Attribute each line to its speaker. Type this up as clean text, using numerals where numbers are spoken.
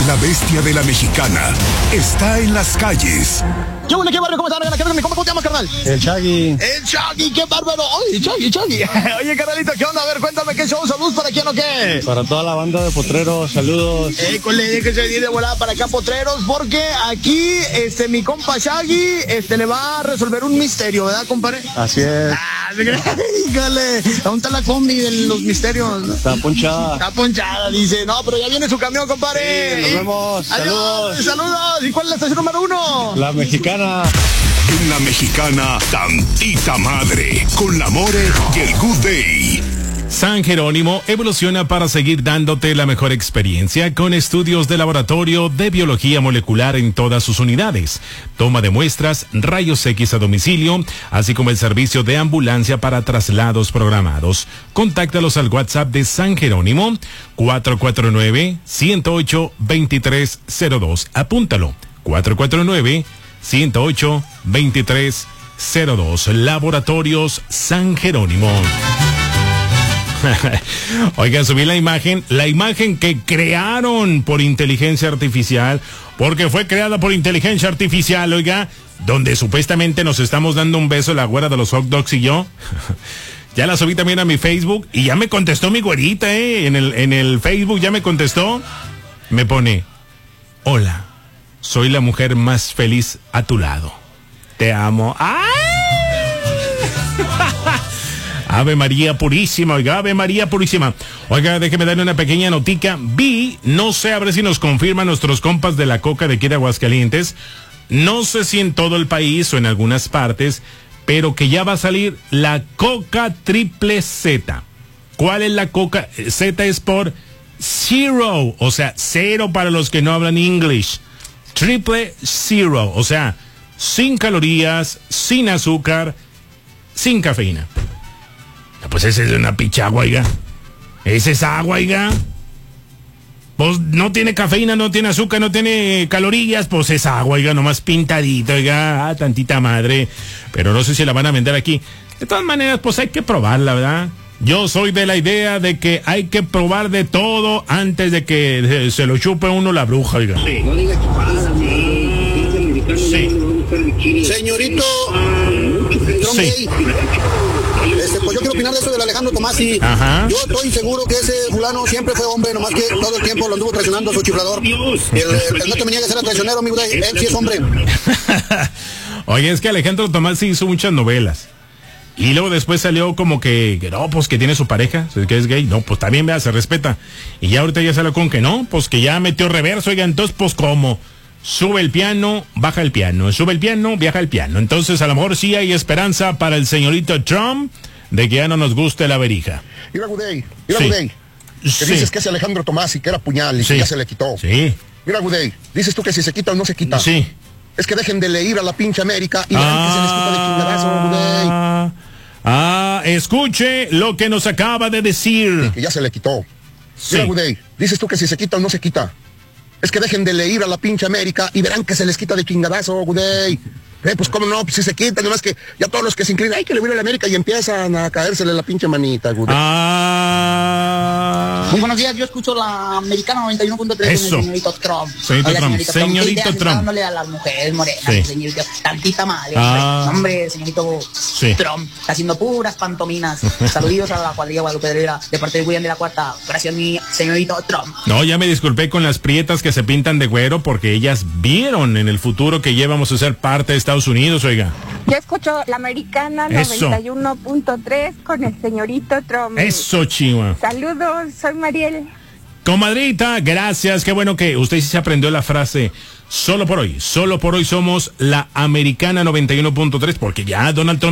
Speaker 1: La bestia de la mexicana está en las calles.
Speaker 2: ¿Qué bueno, qué barrio? ¿Cómo están? ¿Cómo te llamas, carnal?
Speaker 3: El Chagui.
Speaker 2: El Chagui, qué bárbaro. Oye, Chagui. Oye, carnalito, ¿qué onda? A ver, cuéntame qué show, saludos para quién o qué.
Speaker 3: Para toda la banda de Potreros, saludos.
Speaker 2: Déjese venir de volada para acá, Potreros, porque aquí, mi compa Chagui, le va a resolver un misterio, ¿verdad, compadre?
Speaker 3: Así es.
Speaker 2: Híjole, ¿dónde está la combi de los misterios?
Speaker 3: Está ponchada.
Speaker 2: Está ponchada, dice. No, pero ya viene su camión, compadre.
Speaker 3: Sí, nos vemos.
Speaker 2: Adiós, saludos. ¿Y cuál es la estación número 1?
Speaker 3: La Mexicana.
Speaker 1: En La Mexicana, tantita madre, con la More y el Good Day.
Speaker 4: San Jerónimo evoluciona para seguir dándote la mejor experiencia con estudios de laboratorio de biología molecular en todas sus unidades, toma de muestras, rayos X a domicilio, así como el servicio de ambulancia para traslados programados. Contáctalos al WhatsApp de San Jerónimo 449-108-2302. Apúntalo, 449-108-2302. Laboratorios San Jerónimo. Oigan, subí la imagen que crearon por inteligencia artificial, porque fue creada por inteligencia artificial, oiga, donde supuestamente nos estamos dando un beso la güera de los hot dogs y yo. Ya la subí también a mi Facebook y ya me contestó mi güerita, en el Facebook ya me contestó. Me pone: hola, soy la mujer más feliz a tu lado. Te amo. ¡Ay! Ave María Purísima, oiga, Ave María Purísima. Oiga, déjeme darle una pequeña notica. No sé, a ver si nos confirman nuestros compas de la coca de aquí de Aguascalientes. No sé si en todo el país o en algunas partes, pero que ya va a salir la Coca Triple Z. ¿Cuál es la Coca? Z es por Zero, o sea, cero para los que no hablan English. Triple Zero, o sea, sin calorías, sin azúcar, sin cafeína. Pues esa es una pichagua, oiga. Esa es agua, oiga. Pues no tiene cafeína, no tiene azúcar, no tiene calorías, pues es agua, oiga, nomás pintadito, oiga, tantita madre. Pero no sé si la van a vender aquí. De todas maneras, pues hay que probarla, ¿verdad? Yo soy de la idea de que hay que probar de todo antes de que se lo chupe uno la bruja, oiga. Sí.
Speaker 2: Sí. Señorito.
Speaker 4: Sí.
Speaker 2: Pues yo quiero opinar de eso del Alejandro Tomás y yo estoy seguro que ese fulano siempre fue hombre, nomás que todo el tiempo lo anduvo traicionando a su chiflador. El no te venía a ser traicionero, amigo, él sí es hombre.
Speaker 4: Oye, es que Alejandro Tomás sí hizo muchas novelas. Y luego después salió como que no, pues que tiene su pareja, que es gay. No, pues también, vea, se respeta. Y ya ahorita ya salió con que no, pues que ya metió reverso, oiga, entonces pues ¿cómo? Sube el piano, baja el piano, sube el piano, baja el piano. Entonces a lo mejor sí hay esperanza para el señorito Trump de que ya no nos guste la verija.
Speaker 5: Mira, Gudey, que dices que es Alejandro Tomás y que era puñal y que ya se le quitó.
Speaker 4: Sí.
Speaker 5: Mira, Gudey, dices tú que si se quita o no se quita.
Speaker 4: Sí.
Speaker 5: Es que dejen de leer a la pinche América y verán que se les quita de chingadazo, Gudey.
Speaker 4: Escuche lo que nos acaba de decir.
Speaker 5: Sí, que ya se le quitó. Mira, Gudey, dices tú que si se quita o no se quita. Es que dejen de leer a la pinche América y verán que se les quita de chingadazo, Gudey. Pues cómo no, pues si se quita, nomás que ya todos los que se inclinan, hay que le voy a la América y empiezan a caérsele la pinche manita, Gudey.
Speaker 2: Muy buenos días, yo escucho la Americana 91.3 con el señorito Trump.
Speaker 4: Señorito Trump.
Speaker 2: Dándole a las mujeres morenas, señorito, tantita madre, hombre, señorito Trump, está haciendo puras pantominas. Saluditos a la cuadrilla Guadalupe de parte de William de la Cuarta. Gracias, mi señorito Trump.
Speaker 4: No, ya me disculpé con las prietas que se pintan de güero porque ellas vieron en el futuro que llevamos a ser parte de Estados Unidos, oiga.
Speaker 6: Yo escucho la Americana 91.3 con el señorito Trump.
Speaker 4: Eso, chiva.
Speaker 6: Saludos, soy Mariel.
Speaker 4: Comadrita, gracias. Qué bueno que usted sí se aprendió la frase. Solo por hoy somos la Americana 91.3 porque ya Donald Trump